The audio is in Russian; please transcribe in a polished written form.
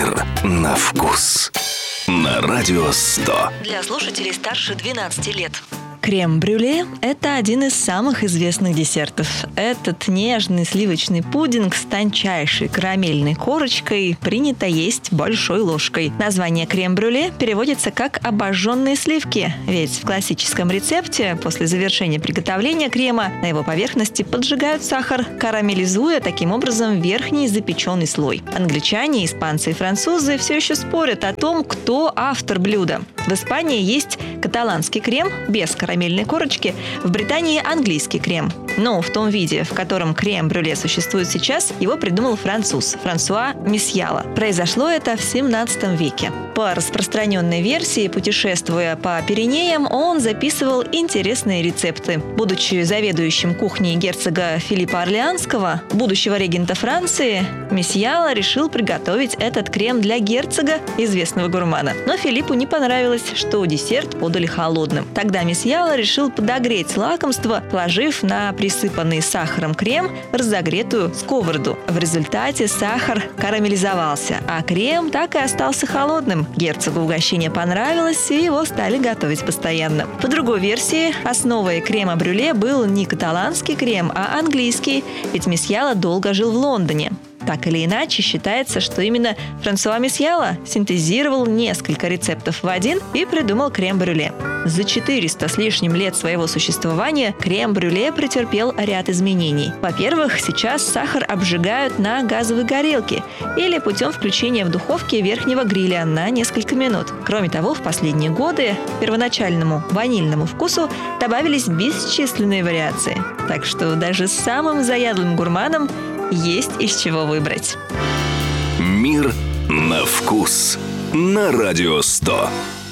Мир на вкус. На Радио 100. Для слушателей старше 12 лет. Крем-брюле – это один из самых известных десертов. Этот нежный сливочный пудинг с тончайшей карамельной корочкой принято есть большой ложкой. Название крем-брюле переводится как «обожженные сливки», ведь в классическом рецепте после завершения приготовления крема на его поверхности поджигают сахар, карамелизуя таким образом верхний запеченный слой. Англичане, испанцы и французы все еще спорят о том, кто автор блюда. В Испании есть каталанский крем без карамельной корочки, в Британии английский крем. Но в том виде, в котором крем-брюле существует сейчас, его придумал француз Франсуа Месьяла. Произошло это в 17 веке. По распространенной версии, путешествуя по Пиренеям, он записывал интересные рецепты. Будучи заведующим кухней герцога Филиппа Орлеанского, будущего регента Франции, Месьяла решил приготовить этот крем для герцога, известного гурмана. Но Филиппу не понравилось, что десерт подали холодным. Тогда Месьяла решил подогреть лакомство, положив на присыпанный сахаром крем разогретую сковороду. В результате сахар карамелизовался, а крем так и остался холодным. Герцогу угощение понравилось, и его стали готовить постоянно. По другой версии, основой крема-брюле был не каталанский крем, а английский, ведь Месьяла долго жил в Лондоне. Так или иначе, считается, что именно Франсуа Месьяла синтезировал несколько рецептов в один и придумал крем-брюле. За 400 с лишним лет своего существования крем-брюле претерпел ряд изменений. Во-первых, сейчас сахар обжигают на газовой горелке или путем включения в духовке верхнего гриля на несколько минут. Кроме того, в последние годы к первоначальному ванильному вкусу добавились бесчисленные вариации. Так что даже самым заядлым гурманам есть из чего выбрать. Мир на вкус. На Радио 100.